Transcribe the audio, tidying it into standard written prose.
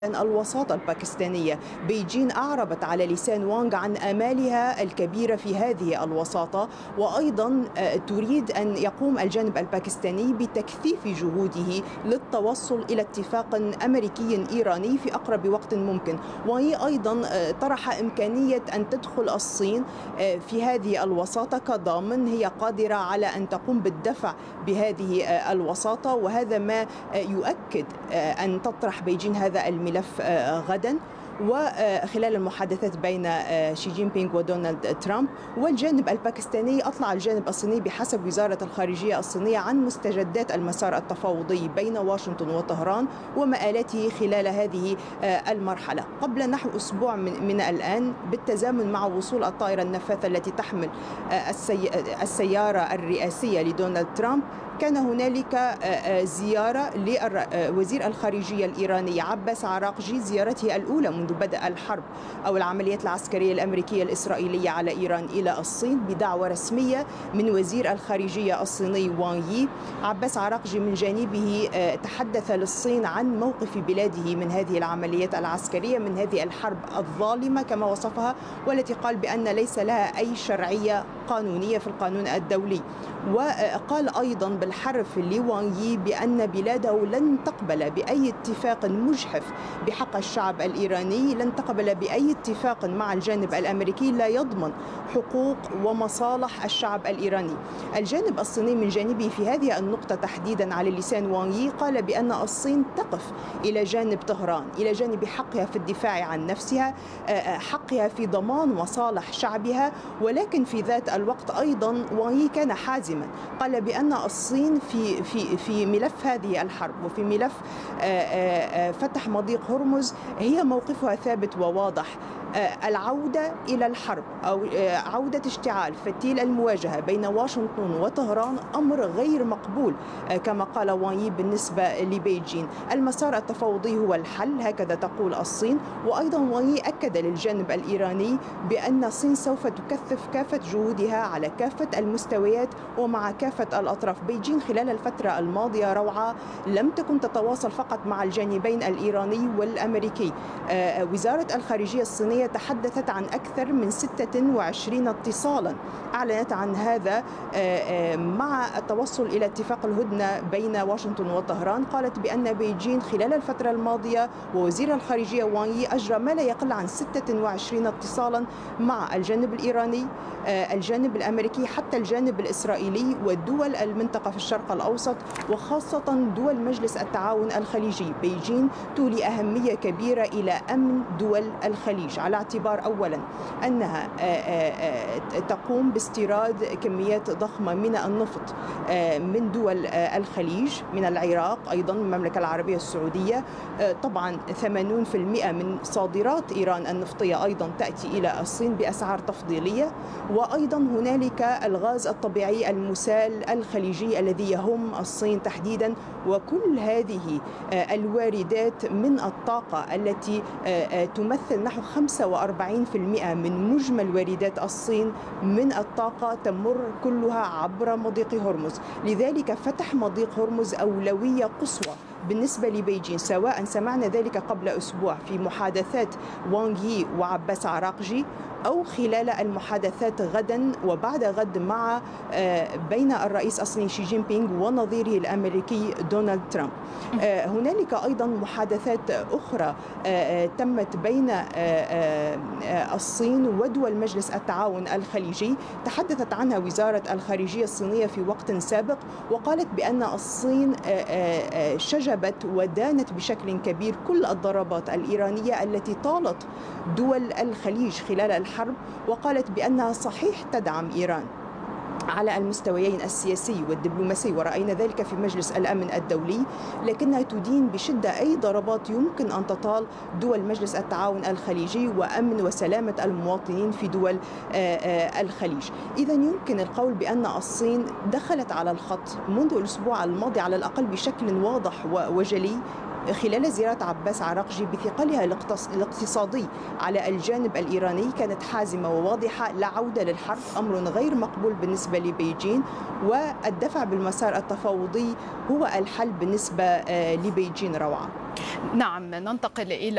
الوساطة الباكستانية. بيجين أعربت على لسان وانغ عن آمالها الكبيرة في هذه الوساطة، وأيضا تريد أن يقوم الجانب الباكستاني بتكثيف جهوده للتوصل إلى اتفاق أمريكي إيراني في أقرب وقت ممكن. وهي أيضا طرح إمكانية أن تدخل الصين في هذه الوساطة كضامن هي قادرة على أن تقوم بالدفع بهذه الوساطة، وهذا ما يؤكد أن تطرح بيجين هذا الملف غدا وخلال المحادثات بين شي جين بينغ ودونالد ترامب. والجانب الباكستاني أطلع الجانب الصيني بحسب وزارة الخارجية الصينية عن مستجدات المسار التفاوضي بين واشنطن وطهران ومآلاته خلال هذه المرحلة. قبل نحو أسبوع من الآن، بالتزامن مع وصول الطائرة النفاثة التي تحمل السيارة الرئاسية لدونالد ترامب، كان هنالك زيارة لوزير الخارجية الإيراني عباس عراقجي، زيارته الأولى منذ بدء الحرب أو العمليات العسكرية الأمريكية الإسرائيلية على إيران إلى الصين، بدعوة رسمية من وزير الخارجية الصيني وانغ يي. عباس عراقجي من جانبه تحدث للصين عن موقف بلاده من هذه العمليات العسكرية، من هذه الحرب الظالمة كما وصفها، والتي قال بأن ليس لها أي شرعية قانونية في القانون الدولي. وقال أيضا بالحرف لوانغ يي بأن بلاده لن تقبل بأي اتفاق مجحف بحق الشعب الإيراني، لن تقبل بأي اتفاق مع الجانب الأمريكي لا يضمن حقوق ومصالح الشعب الإيراني. الجانب الصيني من جانبه في هذه النقطة تحديدا على لسان وانغ يي قال بأن الصين تقف إلى جانب طهران، إلى جانب حقها في الدفاع عن نفسها، حقها في ضمان مصالح شعبها، ولكن في ذات الوقت أيضا وانغ يي كان حازما، قال بأن الصين في ملف هذه الحرب وفي ملف فتح مضيق هرمز هي موقفها ثابت وواضح. العودة إلى الحرب أو عودة اشتعال فتيل المواجهة بين واشنطن وطهران أمر غير مقبول كما قال وانغ يي بالنسبة لبيجين. المسار التفاوضي هو الحل، هكذا تقول الصين. وأيضا وانغ يي أكد للجانب الإيراني بأن الصين سوف تكثف كافة جهودها على كافة المستويات ومع كافة الأطراف. بيجين خلال الفترة الماضية روعة لم تكن تتواصل فقط مع الجانبين الإيراني والأمريكي. وزارة الخارجية الصينية تحدثت عن أكثر من 26 اتصالا أعلنت عن هذا مع التوصل إلى اتفاق الهدنة بين واشنطن وطهران. قالت بأن بيجين خلال الفترة الماضية ووزير الخارجية وانغ يي أجرى ما لا يقل عن 26 اتصالا مع الجانب الإيراني، الجانب الأمريكي، حتى الجانب الإسرائيلي ودول المنطقة في الشرق الأوسط، وخاصة دول مجلس التعاون الخليجي. بيجين تولي أهمية كبيرة إلى أمن دول الخليج، على اعتبار أولا أنها تقوم باستيراد كميات ضخمة من النفط من دول الخليج، من العراق، أيضا من المملكة العربية السعودية. طبعا 80% من صادرات إيران النفطية أيضا تأتي إلى الصين بأسعار تفضيلية. وأيضا هنالك الغاز الطبيعي المسال الخليجي الذي يهم الصين تحديدا. وكل هذه الواردات من الطاقة التي تمثل نحو 45% من مجمل واردات الصين من الطاقة تمر كلها عبر مضيق هرمز. لذلك فتح مضيق هرمز أولوية قصوى بالنسبة لبيجين، سواء سمعنا ذلك قبل أسبوع في محادثات وانغ يي وعباس عراقجي أو خلال المحادثات غدا وبعد غد مع بين الرئيس الصيني شي جين بينغ ونظيره الأمريكي دونالد ترامب. هنالك أيضا محادثات أخرى تمت بين الصين ودول مجلس التعاون الخليجي، تحدثت عنها وزارة الخارجية الصينية في وقت سابق، وقالت بأن الصين شجبت ودانت بشكل كبير كل الضربات الإيرانية التي طالت دول الخليج خلال الحرب، وقالت بأنها صحيح تدعم إيران على المستويين السياسي والدبلوماسي، ورأينا ذلك في مجلس الأمن الدولي، لكنها تدين بشدة أي ضربات يمكن أن تطال دول مجلس التعاون الخليجي وأمن وسلامة المواطنين في دول الخليج. إذا يمكن القول بأن الصين دخلت على الخط منذ الأسبوع الماضي على الأقل بشكل واضح وجلي خلال زيارة عباس عراقجي بثقلها الاقتصادي على الجانب الإيراني. كانت حازمة وواضحة، لا عودة للحرب، أمر غير مقبول بالنسبة لبيجين، والدفع بالمسار التفاوضي هو الحل بالنسبة لبيجين. روعة. نعم، ننتقل إلى